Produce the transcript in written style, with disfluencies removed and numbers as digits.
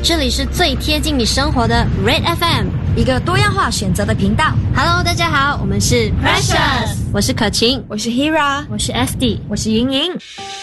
这里是最贴近你生活的 Red FM， 一个多样化选择的频道。 Hello， 大家好，我们是 Precious， 我是可晴， 我是 Hira， 我是 SD， 我是莹莹。